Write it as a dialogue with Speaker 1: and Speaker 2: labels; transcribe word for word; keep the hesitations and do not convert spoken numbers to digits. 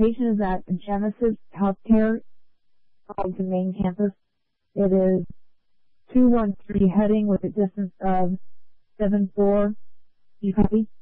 Speaker 1: location is at Genesis Healthcare on the main campus. It is two one three heading with a distance of seven four. You copy?